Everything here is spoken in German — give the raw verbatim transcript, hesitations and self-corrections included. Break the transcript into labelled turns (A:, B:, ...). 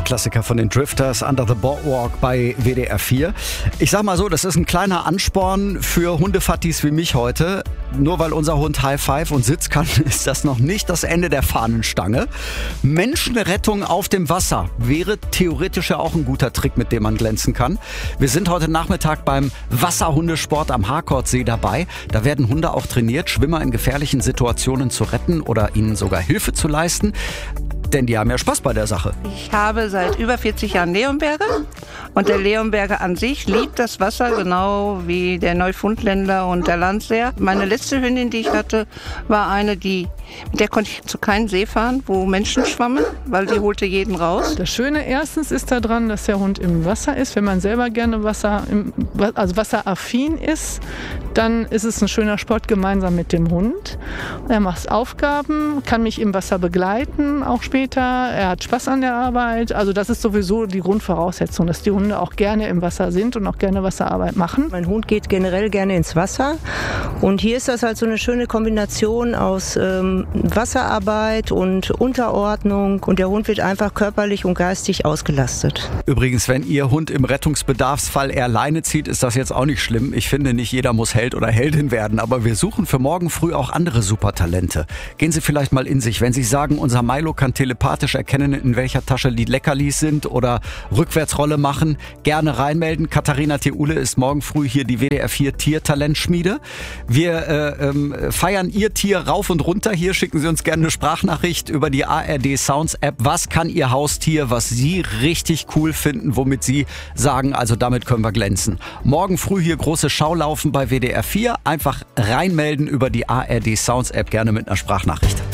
A: Klassiker von den Drifters, Under the Boardwalk bei W D R vier. Ich sag mal so, das ist ein kleiner Ansporn für Hundefattis wie mich heute. Nur weil unser Hund High Five und Sitz kann, ist das noch nicht das Ende der Fahnenstange. Menschenrettung auf dem Wasser wäre theoretisch ja auch ein guter Trick, mit dem man glänzen kann. Wir sind heute Nachmittag beim Wasserhundesport am Harkordsee dabei. Da werden Hunde auch trainiert, Schwimmer in gefährlichen Situationen zu retten oder ihnen sogar Hilfe zu leisten. Denn die haben ja Spaß bei der Sache.
B: Ich habe seit über vierzig Jahren Leonberger und der Leonberger an sich liebt das Wasser, genau wie der Neufundländer und der Landseer. Meine letzte Hündin, die ich hatte, war eine, die, mit der konnte ich zu keinem See fahren, wo Menschen schwammen, weil die holte jeden raus.
C: Das Schöne erstens ist daran, dass der Hund im Wasser ist. Wenn man selber gerne Wasser, also wasseraffin ist, dann ist es ein schöner Sport gemeinsam mit dem Hund. Er macht Aufgaben, kann mich im Wasser begleiten, auch später. Er hat Spaß an der Arbeit. Also das ist sowieso die Grundvoraussetzung, dass die Hunde auch gerne im Wasser sind und auch gerne Wasserarbeit machen.
D: Mein Hund geht generell gerne ins Wasser und hier ist das halt so eine schöne Kombination aus ähm, Wasserarbeit und Unterordnung und der Hund wird einfach körperlich und geistig ausgelastet.
A: Übrigens, wenn Ihr Hund im Rettungsbedarfsfall eher Leine zieht, ist das jetzt auch nicht schlimm. Ich finde, nicht jeder muss Held oder Heldin werden, aber wir suchen für morgen früh auch andere Supertalente. Gehen Sie vielleicht mal in sich, wenn Sie sagen, unser Milo kann telepathisch erkennen, in welcher Tasche die Leckerlis sind oder Rückwärtsrolle machen, gerne reinmelden. Katharina Theule ist morgen früh hier die W D R vier Tiertalentschmiede. Wir äh, ähm, feiern Ihr Tier rauf und runter. Hier schicken Sie uns gerne eine Sprachnachricht über die A R D Sounds App. Was kann Ihr Haustier, was Sie richtig cool finden, womit Sie sagen, also damit können wir glänzen. Morgen früh hier große Schaulaufen bei W D R vier. Einfach reinmelden über die A R D Sounds App, gerne mit einer Sprachnachricht.